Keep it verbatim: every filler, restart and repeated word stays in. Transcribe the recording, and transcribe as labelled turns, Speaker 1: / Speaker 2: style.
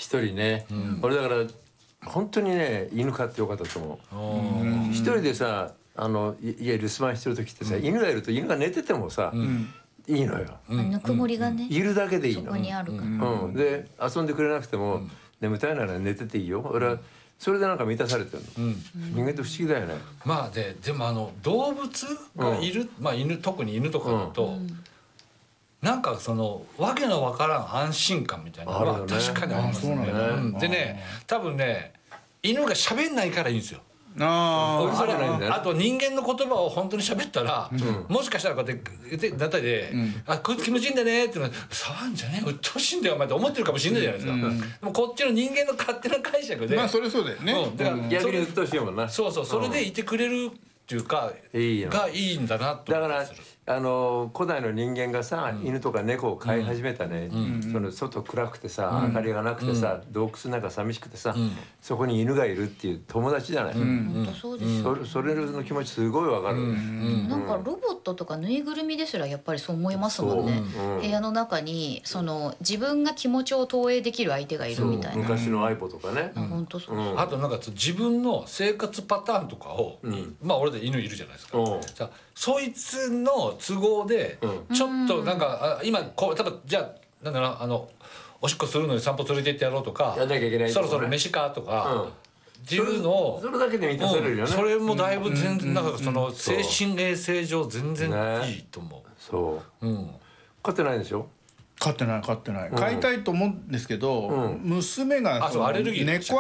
Speaker 1: 一人ね、俺だから本当にね犬飼ってよかったと思う。一人でさあの家留守番してる時ってさ、犬がいると犬が寝ててもさ、いいのよ。
Speaker 2: ぬくもりがね、
Speaker 1: いるだけでいいの。
Speaker 2: そこにあるから。
Speaker 1: うん、で遊んでくれなくても、眠たいなら寝てていいよ。俺はそれでなんか満たされてるの。人間って不思議だよね。
Speaker 3: まあででもあの動物がいる、まあ犬特に犬とかだと、なんかそのわけのわからん安心感みたいなのは確かにありますね。でね、多分ね犬が喋んないからいいんですよ。
Speaker 4: あ
Speaker 1: うるさくないんだよ。
Speaker 3: あと人間の言葉を本当に喋ったら、もしかしたらこうやって言ってだったりで「あこいつ気持ちいいんだね」って言うの「触んじゃねえうっとうしいんだよお前」って思ってるかもしれないじゃないですか。でもこっちの人間の勝手な解釈で、
Speaker 4: まあそれそうだよね。
Speaker 3: だから
Speaker 1: 逆にうっとうしいもんな。
Speaker 3: そうそう、それでいてくれるっていうか
Speaker 1: いいの
Speaker 3: がいいんだなと
Speaker 1: だから
Speaker 3: 思ったりする。
Speaker 1: あの古代の人間がさ、犬とか猫を飼い始めたね、その外暗くてさ、明かりがなくてさ、洞窟の中寂しくてさ、そこに犬がいるっていう友達じゃない。
Speaker 2: 本当そうですよ。
Speaker 1: そそれの気持ちすごいわかる。
Speaker 2: なんかロボットとかぬいぐるみですらやっぱりそう思いますもんね。部屋の中にその自分が気持ちを投影できる相手がいるみたいな。
Speaker 1: 昔のアイポとかね。
Speaker 2: 本当そう。
Speaker 3: あとなんか自分の生活パターンとかを、まあ俺で犬いるじゃないですか。じゃあそいつの都合でちょっとなんかあ今こう多分じゃあなんだろうあのおしっこするのに散歩連れて行ってやろうとか、
Speaker 1: やんなきゃいけないとかね
Speaker 3: そろそろ飯かとかっていうのを
Speaker 1: それだけで満たされるよね。
Speaker 3: それもだいぶ全然なんかその精神衛生上全然いいと思う。
Speaker 1: そう。
Speaker 3: うん。
Speaker 1: 飼ってないんでしょ。
Speaker 4: 飼ってない飼ってない飼いたいと思うんですけど、娘が
Speaker 3: あそうアレルギー
Speaker 4: 猫